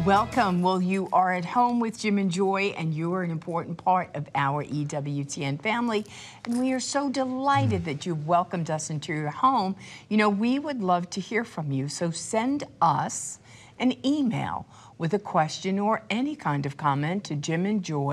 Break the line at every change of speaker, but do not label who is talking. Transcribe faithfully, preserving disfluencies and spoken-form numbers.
Welcome. Well, you are at home with Jim and Joy, and you are an important part of our E W T N family. And we are so delighted that you've welcomed us into your home. You know, we would love to hear from you, so send us an email with a question or any kind of comment to Jim and Joy